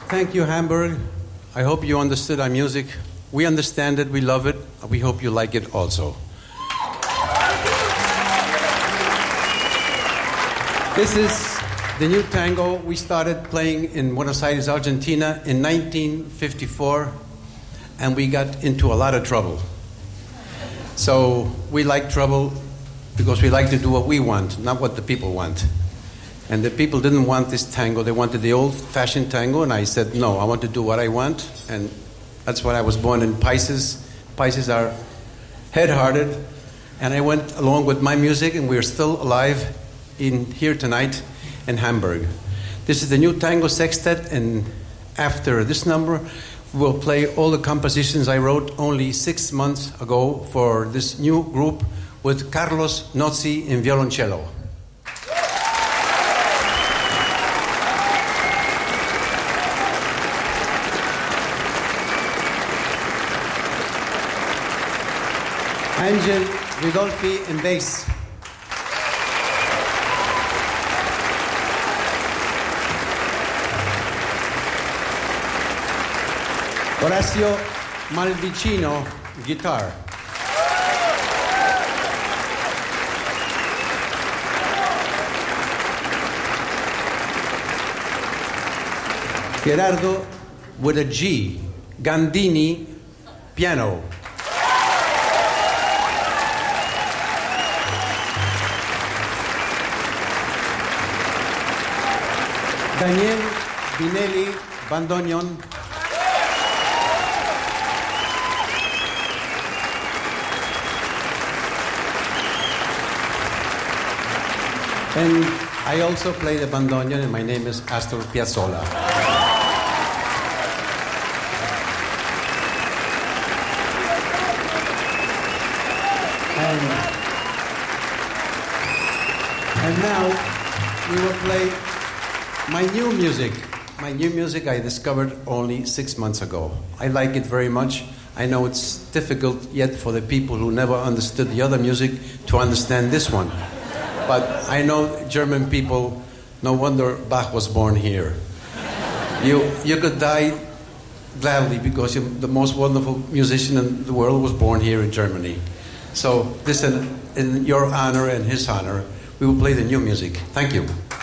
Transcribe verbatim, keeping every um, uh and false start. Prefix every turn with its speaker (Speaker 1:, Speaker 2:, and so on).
Speaker 1: Thank you, Hamburg. I hope you understood our music. We understand it, we love it, we hope you like it also. This is the new tango we started playing in Buenos Aires, Argentina in nineteen fifty-four, and we got into a lot of trouble. So we like trouble because we like to do what we want, not what the people want. And the people didn't want this tango, they wanted the old-fashioned tango, and I said, no, I want to do what I want, and that's why I was born in Pisces. Pisces are head-hearted, and I went along with my music, and we're still alive in here tonight in Hamburg. This is the new tango sextet, and after this number, we'll play all the compositions I wrote only six months ago for this new group with Carlos Nozzi in violoncello. Angel Ridolfi in bass. Horacio Malvicino, guitar. Gerardo with a G, Gandini, piano. Daniel Binelli, bandoneon. And I also play the bandoneon, and my name is Astor Piazzolla. And, and now we will play my new music. My new music I discovered only six months ago. I like it very much. I know it's difficult yet for the people who never understood the other music to understand this one. But I know German people, no wonder Bach was born here. You, you could die gladly because you're the most wonderful musician in the world was born here in Germany. So this in, in your honor and his honor, we will play the new music. Thank you.